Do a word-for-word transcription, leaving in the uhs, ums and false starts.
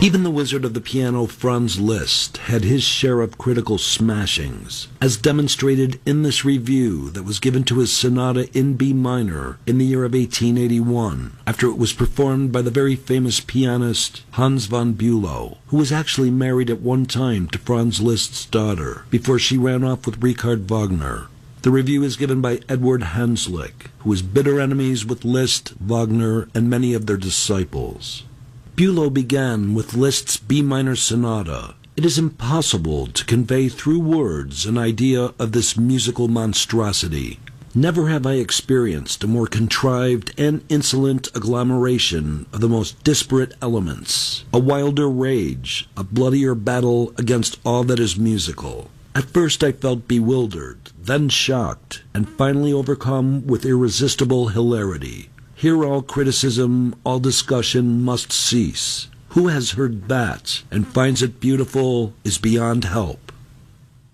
Even the wizard of the piano, Franz Liszt, had his share of critical smashings, as demonstrated in this review that was given to his sonata in B minor in the year of eighteen eighty-one, after it was performed by the very famous pianist Hans von Bülow, who was actually married at one time to Franz Liszt's daughter, before she ran off with Richard Wagner. The review is given by Edward Hanslick, who was bitter enemies with Liszt, Wagner, and many of their disciples. Bülow began with Liszt's B minor sonata. It is impossible to convey through words an idea of this musical monstrosity. Never have I experienced a more contrived and insolent agglomeration of the most disparate elements, a wilder rage, a bloodier battle against all that is musical. At first I felt bewildered, then shocked, and finally overcome with irresistible hilarity. Here all criticism, all discussion must cease. Who has heard that and finds it beautiful is beyond help.